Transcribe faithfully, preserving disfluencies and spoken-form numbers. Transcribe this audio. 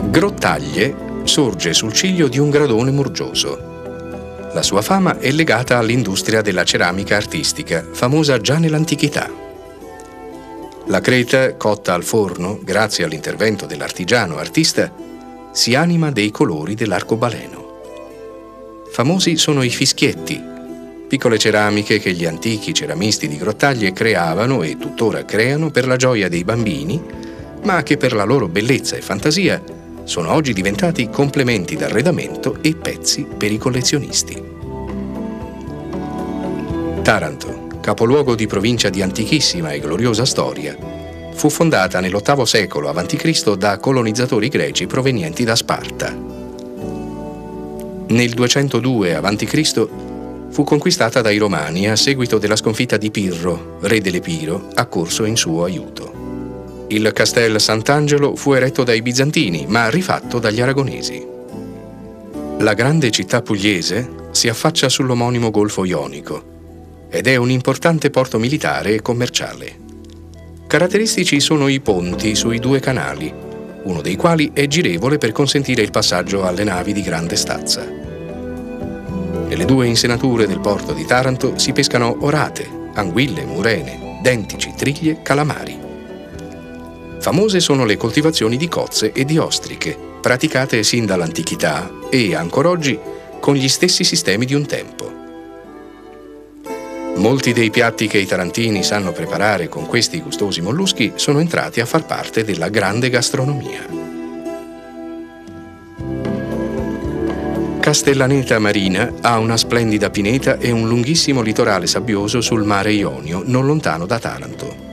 Grottaglie sorge sul ciglio di un gradone murgioso. La sua fama è legata all'industria della ceramica artistica, famosa già nell'antichità. La creta, cotta al forno, grazie all'intervento dell'artigiano artista, si anima dei colori dell'arcobaleno. Famosi sono i fischietti, piccole ceramiche che gli antichi ceramisti di Grottaglie creavano e tuttora creano per la gioia dei bambini, ma che per la loro bellezza e fantasia sono oggi diventati complementi d'arredamento e pezzi per i collezionisti. Taranto, capoluogo di provincia di antichissima e gloriosa storia, fu fondata nell'ottavo secolo avanti Cristo da colonizzatori greci provenienti da Sparta. Nel duecentodue avanti Cristo fu conquistata dai Romani a seguito della sconfitta di Pirro, re dell'Epiro, accorso in suo aiuto. Il Castel Sant'Angelo fu eretto dai Bizantini, ma rifatto dagli Aragonesi. La grande città pugliese si affaccia sull'omonimo Golfo Ionico ed è un importante porto militare e commerciale. Caratteristici sono i ponti sui due canali, uno dei quali è girevole per consentire il passaggio alle navi di grande stazza. Nelle due insenature del porto di Taranto si pescano orate, anguille, murene, dentici, triglie, calamari. Famose sono le coltivazioni di cozze e di ostriche, praticate sin dall'antichità e, ancora oggi, con gli stessi sistemi di un tempo. Molti dei piatti che i tarantini sanno preparare con questi gustosi molluschi sono entrati a far parte della grande gastronomia. Castellaneta Marina ha una splendida pineta e un lunghissimo litorale sabbioso sul mare Ionio, non lontano da Taranto.